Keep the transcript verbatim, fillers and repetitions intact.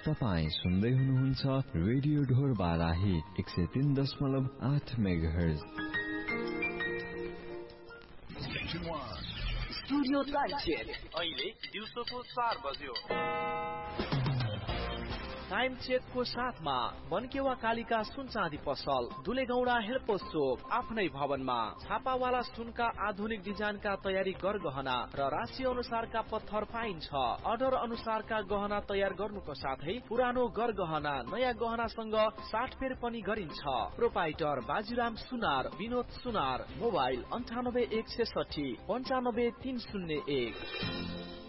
तपाई सुन्दै हुनुहुन्छ रेडियो ढोर बाराही एक सय तीन दशमलव आठ मेगाहर्ज। स्टुडियो टाइम अहिले दिउँसोको चार बज्यो। टाइम चेकको साथमा बनकेवा कालिका सुन चाँदी पसल, दुलेगौडा हेल्पोस चोक, आफ्नै भवनमा छापावाला सुनका आधुनिक डिजाइनका तयारी गरगहना र राशि अनुसारका पत्थर पाइन्छ। अर्डर अनुसारका गहना तयार गर्नुको साथै पुरानो गरगहना नयाँ गहनासँग साटफेर पनि गरिन्छ। प्रोपाइटर बाजीराम सुनार, विनोद सुनार, मोबाइल अन्ठानब्बे एक छेसठी पन्चानब्बे तीन शून्य एक।